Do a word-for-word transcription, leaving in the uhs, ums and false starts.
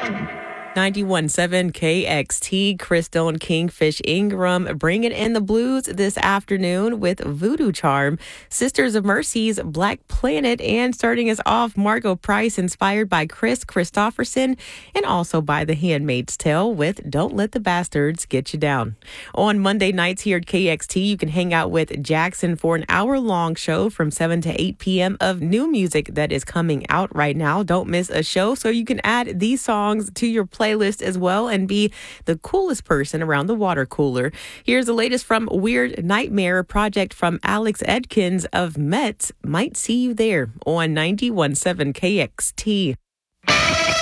ninety-one point seven K X T, Crystal and Kingfish Ingram bringing in the blues this afternoon with Voodoo Charm, Sisters of Mercy's Black Planet, and starting us off, Margot Price inspired by Chris Christopherson and also by The Handmaid's Tale with Don't Let the Bastards Get You Down. On Monday nights here at K X T, you can hang out with Jackson for an hour-long show from seven to eight p.m. of new music that is coming out right now. Don't miss a show so you can add these songs to your playlist as well and be the coolest person around the water cooler. Here's the latest from Weird Nightmare, project from Alex Edkins of Mets. Might see you there on ninety-one point seven K X T.